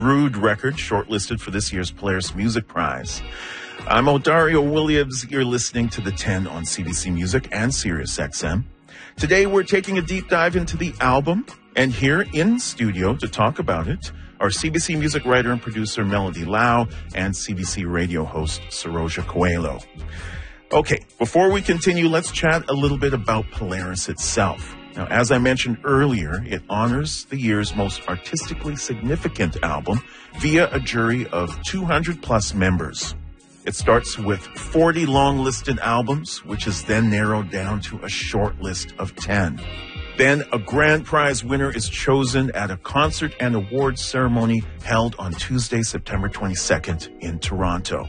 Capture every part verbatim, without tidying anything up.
Rude record shortlisted for this year's Polaris Music Prize. I'm Odario Williams. You're listening to The ten on C B C Music and Sirius X M. Today we're taking a deep dive into the album, and here in studio to talk about it are C B C Music writer and producer Melody Lau and C B C radio host Saroja Coelho. Okay, before we continue, let's chat a little bit about Polaris itself. Now, as I mentioned earlier, it honors the year's most artistically significant album via a jury of two hundred plus members. It starts with forty long-listed albums, which is then narrowed down to a short list of ten. Then a grand prize winner is chosen at a concert and awards ceremony held on Tuesday, September twenty-second in Toronto.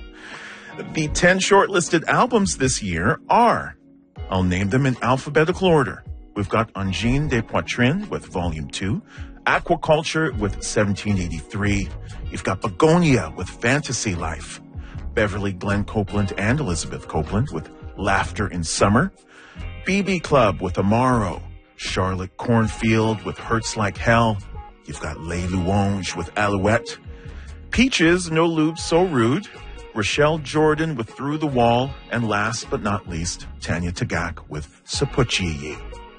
The ten shortlisted albums this year are, I'll name them in alphabetical order. We've got Angine des Poitrines with Volume two, Aquaculture with seventeen eighty-three. You've got Begonia with Fantasy Life, Beverly Glenn Copeland and Elizabeth Copeland with Laughter in Summer, B B Club with Amaro, Charlotte Cornfield with Hurts Like Hell. You've got Les Louanges with Alouette, Peaches, No Lube, So Rude, Rochelle Jordan with Through the Wall, and last but not least, Tanya Tagaq with Sapuchiyi.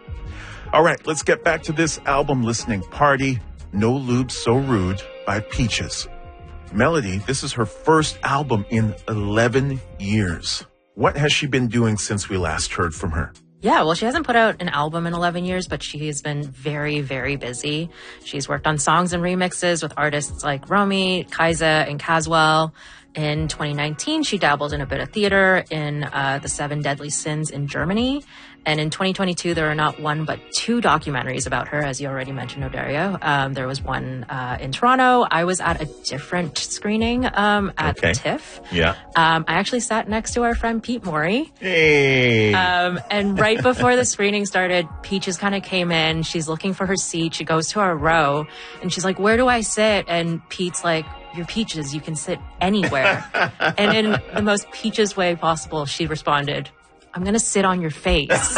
All right, let's get back to this album listening party, No Lube, So Rude by Peaches. Melody, this is her first album in eleven years. What has she been doing since we last heard from her? Yeah, well, she hasn't put out an album in eleven years, but she has been very, very busy. She's worked on songs and remixes with artists like Romy, Kaisa, and Caswell. In twenty nineteen, she dabbled in a bit of theater in uh, The Seven Deadly Sins in Germany. And in twenty twenty-two, there are not one but two documentaries about her, as you already mentioned, Odario. Um, there was one uh, in Toronto. I was at a different screening um, at okay. the TIFF. Yeah. Um, I actually sat next to our friend Pete Morey. Hey. Um, and right before the screening started, Peaches kind of came in. She's looking for her seat. She goes to our row, and she's like, "Where do I sit?" And Pete's like, "You're Peaches. You can sit anywhere." And in the most Peaches way possible, she responded, "I'm going to sit on your face."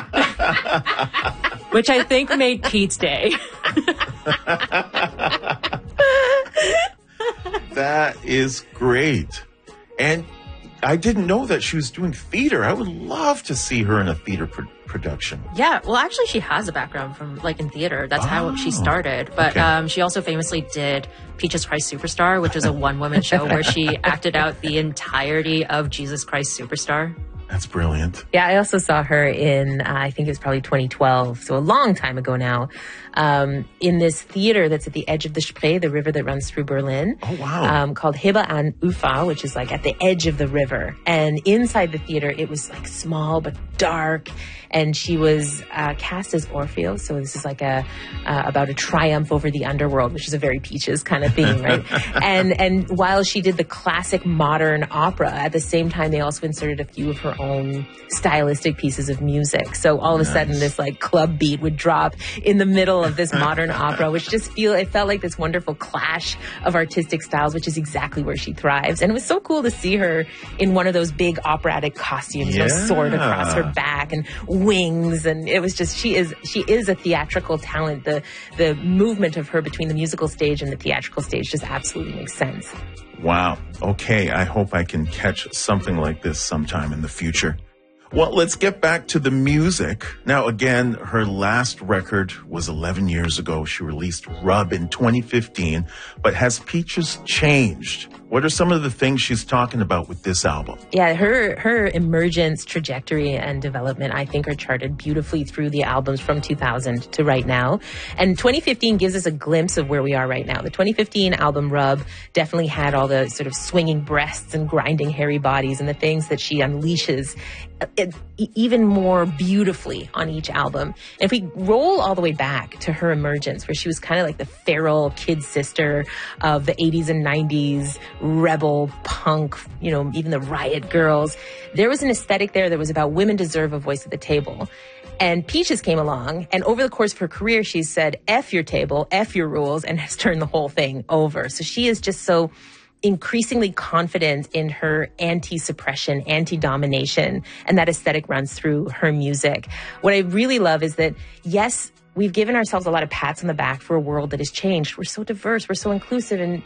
Which I think made Pete's day. That is great. And I didn't know that she was doing theater. I would love to see her in a theater pro- production. Yeah, well, actually, she has a background from, like, in theater. That's oh, how she started. But okay. um, she also famously did Peaches Christ Superstar, which is a one-woman show where she acted out the entirety of Jesus Christ Superstar. That's brilliant. Yeah, I also saw her in, uh, I think it was probably twenty twelve, so a long time ago now, um, in this theater that's at the edge of the Spree, the river that runs through Berlin. Oh, wow. Um, called Hebe an Ufer, which is like at the edge of the river. And inside the theater, it was like small but dark. And she was uh, cast as Orpheus. So this is like a uh, about a triumph over the underworld, which is a very Peaches kind of thing, right? and and while she did the classic modern opera, at the same time, they also inserted a few of her own stylistic pieces of music. So all of nice. a sudden, this like club beat would drop in the middle of this modern opera, which just feel it felt like this wonderful clash of artistic styles, which is exactly where she thrives. And it was so cool to see her in one of those big operatic costumes, yeah. you know, sword across her back and wings, and it was just she is she is a theatrical talent. The the movement of her between the musical stage and the theatrical stage just absolutely makes sense. Wow. Okay, I hope I can catch something like this sometime in the future. Well, let's get back to the music. Now, again, her last record was eleven years ago. She released Rub in twenty fifteen, but has Peaches changed? What are some of the things she's talking about with this album? Yeah, her her emergence, trajectory, and development, I think, are charted beautifully through the albums from two thousand to right now. And twenty fifteen gives us a glimpse of where we are right now. The twenty fifteen album, Rub, definitely had all the sort of swinging breasts and grinding hairy bodies and the things that she unleashes It, even more beautifully on each album. And if we roll all the way back to her emergence, where she was kind of like the feral kid sister of the eighties and nineties, rebel, punk, you know, even the Riot Girls, there was an aesthetic there that was about women deserve a voice at the table. And Peaches came along, and over the course of her career, she's said, F your table, F your rules, and has turned the whole thing over. So she is just so increasingly confident in her anti-suppression, anti-domination, and that aesthetic runs through her music. What I really love is that, yes, we've given ourselves a lot of pats on the back for a world that has changed. We're so diverse, we're so inclusive, and